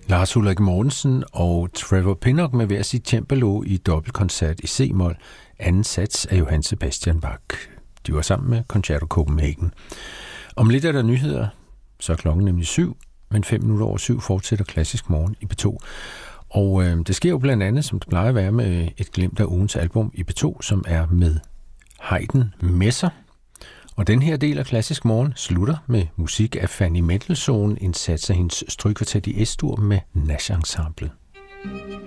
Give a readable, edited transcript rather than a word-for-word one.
Lars Ulrik Mortensen og Trevor Pinnock med hver sit cembalo i dobbeltkoncert i C-mol, anden sats af Johann Sebastian Bach. De var sammen med Concerto Copenhagen. Om lidt er der nyheder, så er klokken nemlig 7, men 7:05 fortsætter Klassisk Morgen i P2. Og det sker jo blandt andet, som det plejer at være, med et glimt af ugens album i P2, som er med Haydn Messer. Og den her del af Klassisk Morgen slutter med musik af Fanny Mendelssohn, en sats af hendes strygkvartet i S-dur med Nash Ensemble.